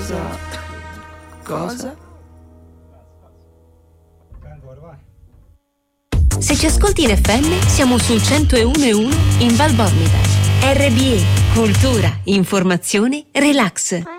Cosa? Se ci ascolti in FM, siamo sul 101.1 in Val Bormida. RBE, cultura, informazione, relax.